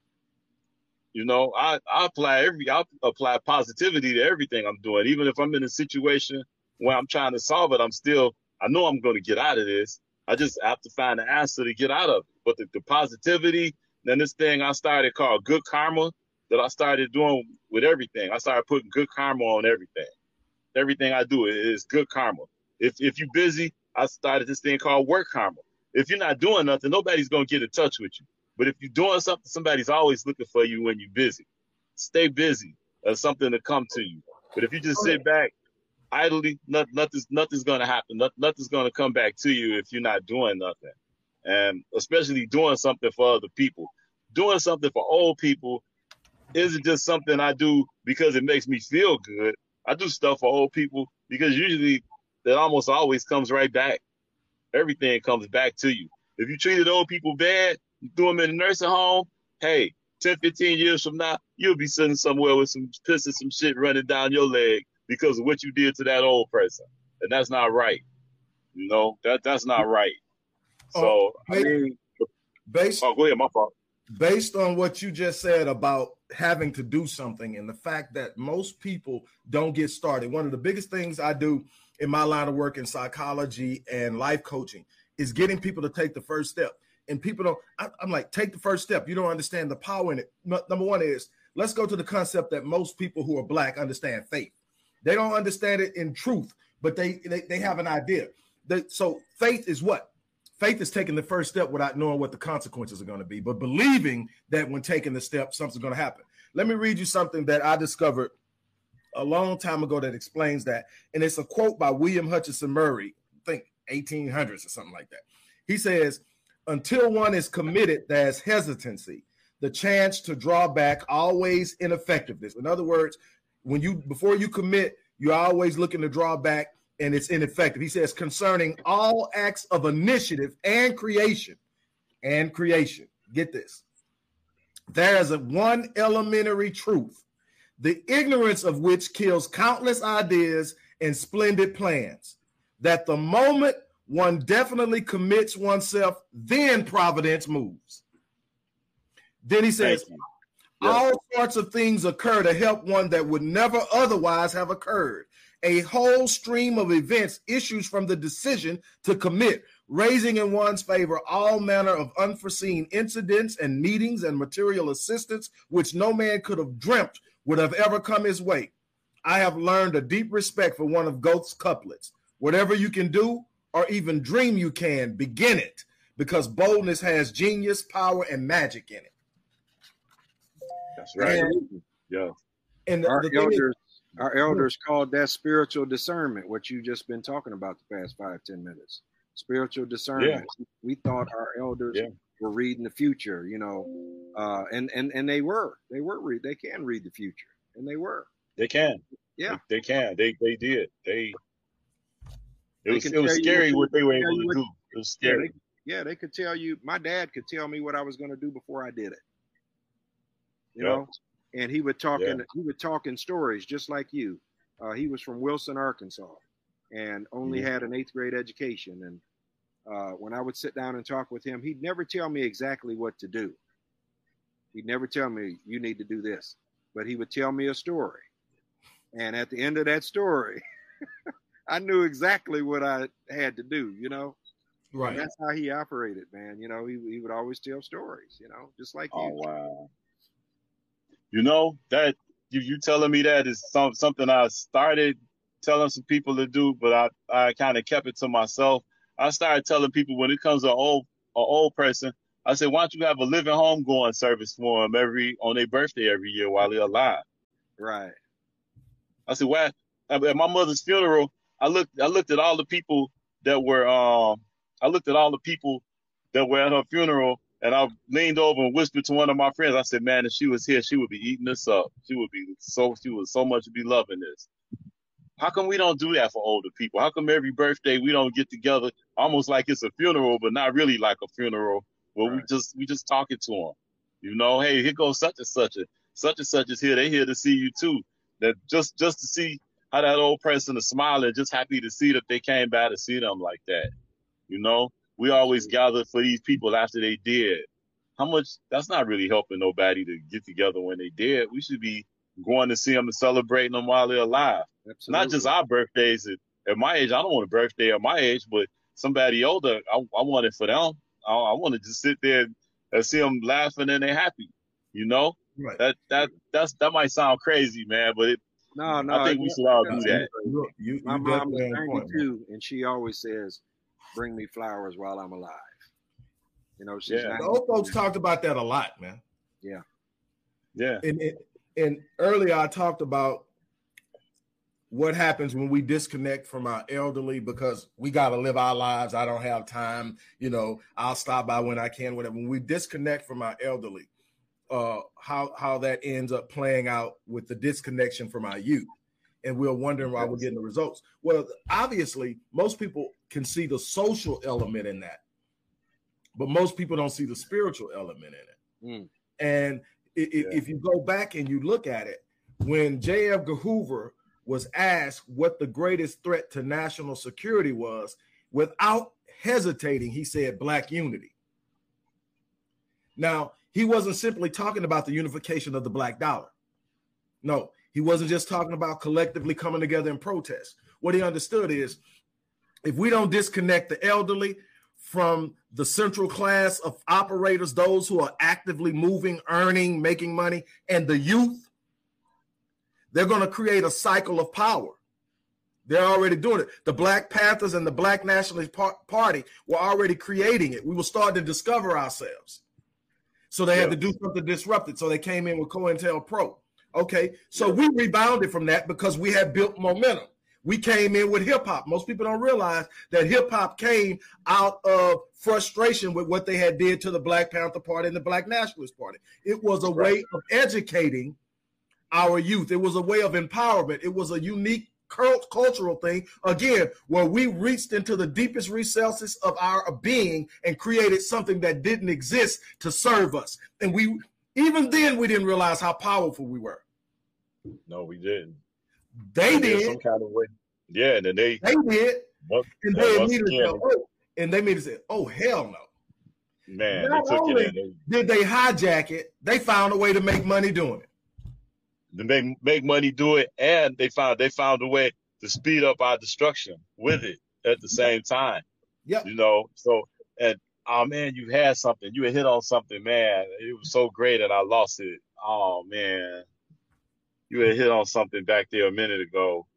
You know, I I apply every I apply positivity to everything I'm doing, even if I'm in a situation where I'm trying to solve it. I'm still I know I'm gonna get out of this. I just have to find the answer to get out of it. But the, the positivity, then this thing I started called good karma that I started doing with everything. I started putting good karma on everything. Everything I do is good karma. If if you're busy, I started this thing called work karma. If you're not doing nothing, nobody's gonna get in touch with you. But if you're doing something, somebody's always looking for you when you're busy. Stay busy. There's something to come to you. But if you just sit back idly, nothing, nothing's nothing's gonna happen. Nothing, nothing's gonna come back to you if you're not doing nothing. And especially doing something for other people. Doing something for old people isn't just something I do because it makes me feel good. I do stuff for old people because usually that almost always comes right back. Everything comes back to you. If you treated old people bad, you threw them in a nursing home, hey, ten, fifteen years from now, you'll be sitting somewhere with some piss and some shit running down your leg because of what you did to that old person. And that's not right. You know, that that's not right. So, Oh, I mean, based, oh, go ahead, my fault. based on what you just said about having to do something and the fact that most people don't get started, one of the biggest things I do in my line of work in psychology and life coaching is getting people to take the first step. And people don't, I, I'm like, take the first step. You don't understand the power in it. No, number one is, let's go to the concept that most people who are Black understand faith. They don't understand it in truth, but they they, they have an idea. They, so faith is what? Faith is taking the first step without knowing what the consequences are going to be, but believing that when taking the step, something's going to happen. Let me read you something that I discovered a long time ago that explains that. And it's a quote by William Hutchinson Murray, I think eighteen hundreds or something like that. He says, until one is committed, there's hesitancy, the chance to draw back, always ineffectiveness. In other words, when you before you commit, you're always looking to draw back and it's ineffective. He says, concerning all acts of initiative and creation, and creation, get this, there is a one elementary truth, the ignorance of which kills countless ideas and splendid plans, that the moment one definitely commits oneself, then providence moves. Then he says, Yeah. all sorts of things occur to help one that would never otherwise have occurred. A whole stream of events issues from the decision to commit, raising in one's favor all manner of unforeseen incidents and meetings and material assistance, which no man could have dreamt would have ever come his way. I have learned a deep respect for one of Goethe's couplets. Whatever you can do, or even dream you can, begin it, because boldness has genius, power, and magic in it. That's right. And, yeah. And the, Our the thing is, elders, our elders called that spiritual discernment, what you just been talking about the past five, ten minutes. Spiritual discernment. Yeah. We thought our elders yeah. were reading the future, you know, uh, and, and, and they were. They were read. They can read the future, and they were. They can. Yeah. They, they can. They they did. They. It was it was scary what, what they were able to do. It was scary. Yeah, they, yeah, they could tell you. My dad could tell me what I was going to do before I did it. You yeah. know, and he would talk in yeah. he would talk in stories just like you. Uh, he was from Wilson, Arkansas, and only mm-hmm. had an eighth grade education. And uh, when I would sit down and talk with him, he'd never tell me exactly what to do. He'd never tell me you need to do this, but he would tell me a story. And at the end of that story, I knew exactly what I had to do, you know. Right. And that's how he operated, man. You know, he, he would always tell stories, you know, just like Oh you. wow. You know that you you telling me that is some something I started telling some people to do, but I I kind of kept it to myself. I started telling people when it comes to an old an old person, I said, why don't you have a living home going service for them every on their birthday every year while they're alive? Right. I said, why? At my mother's funeral, I looked I looked at all the people that were um I looked at all the people that were at her funeral, and I leaned over and whispered to one of my friends. I said, man, if she was here, she would be eating this up. She would be so she would so much be loving this. How come we don't do that for older people? How come every birthday we don't get together almost like it's a funeral, but not really like a funeral, where Right. we just we just talking to them? You know, hey, here goes such and such a such and such is here. They here to see you too. That just just to see how that old person is smiling, just happy to see that they came by to see them like that. You know, we always gather for these people after they did. How much? That's not really helping nobody to get together when they dead. We should be going to see them and celebrating them while they're alive. Absolutely. Not just our birthdays. At, at my age, I don't want a birthday at my age, but somebody older, I, I want it for them. I, I want to just sit there and see them laughing and they're happy. You know, Right. that that that's that might sound crazy, man, but it, No, no. I think we yeah, should all yeah. do that. You, you, My you mom is definitely on point, man. ninety-two, and she always says, "Bring me flowers while I'm alive." You know, she's Yeah. The old folks ninety-two. talked about that a lot, man. Yeah. Yeah. And, and, and earlier I talked about what happens when we disconnect from our elderly because we got to live our lives. I don't have time. You know, I'll stop by when I can, whatever. When we disconnect from our elderly, uh, how, how that ends up playing out with the disconnection from our youth. And we're wondering why we're getting the results. Well, obviously, most people can see the social element in that, but most people don't see the spiritual element in it. Mm. And if, Yeah. if you go back and you look at it, when J. Edgar Hoover was asked what the greatest threat to national security was, without hesitating, he said Black unity. Now, he wasn't simply talking about the unification of the Black dollar. No, he wasn't just talking about collectively coming together in protest. What he understood is if we don't disconnect the elderly from the central class of operators, those who are actively moving, earning, making money, and the youth, they're going to create a cycle of power. They're already doing it. The Black Panthers and the Black Nationalist Party were already creating it. We were starting to discover ourselves. So they had Yeah. to do something disrupted. So they came in with COINTELPRO. Okay, so we rebounded from that because we had built momentum. We came in with hip hop. Most people don't realize that hip hop came out of frustration with what they had did to the Black Panther Party and the Black Nationalist Party. It was a Right. way of educating our youth. It was a way of empowerment. It was a unique cult- cultural thing, again, where we reached into the deepest recesses of our being and created something that didn't exist to serve us. And we, even then, we didn't realize how powerful we were. No, we didn't. They And there's did. some kind of way. Yeah, and then they They did. once, And and they once immediately again, said, oh, and they immediately said, oh, hell no. man, Not they took only it in. did they hijack it, they found a way to make money doing it. They, they make make money do it, and they found they found a way to speed up our destruction with it at the same time. Yep. You know, so and oh man, you had something. You had hit on something, man. It was so great and I lost it. Oh man. You had hit on something back there a minute ago.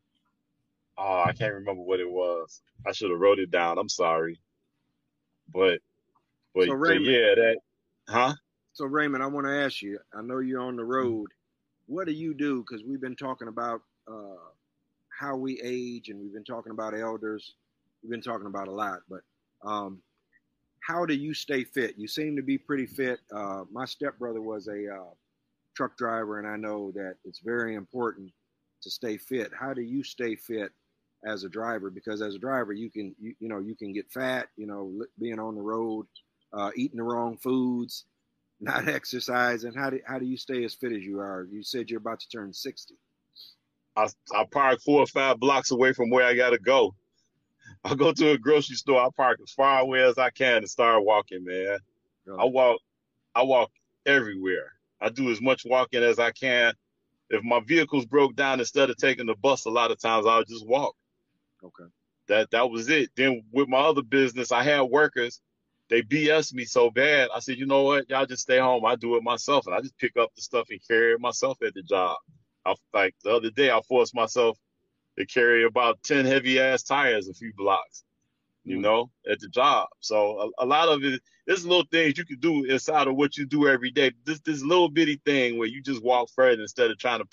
Oh, I can't remember what it was. I should have wrote it down. I'm sorry. But but, So, but Raymond- yeah, that huh? So Raymond, I want to ask you, I know you're on the road. What do you do? Because we've been talking about uh, how we age and we've been talking about elders. We've been talking about a lot, but um, how do you stay fit? You seem to be pretty fit. Uh, my stepbrother was a uh, truck driver, and I know that it's very important to stay fit. How do you stay fit as a driver? Because as a driver, you can, you, you know, you can get fat, you know, li- being on the road, uh, eating the wrong foods, not exercising. How do, how do you stay as fit as you are? You said you're about to turn sixty. I I park four or five blocks away from where I gotta go. I go to a grocery store, I park as far away as I can and start walking, man. Really? I walk I walk everywhere. I do as much walking as I can. If my vehicle's broke down, instead of taking the bus, a lot of times I'll just walk. Okay. that that was it. Then with my other business, I had workers. They B S me so bad. I said, you know what? Y'all just stay home. I do it myself. And I just pick up the stuff and carry it myself at the job. I like the other day, I forced myself to carry about ten heavy ass tires a few blocks, you mm. know, at the job. So a, a lot of it, there's little things you can do inside of what you do every day. This this little bitty thing where you just walk further instead of trying to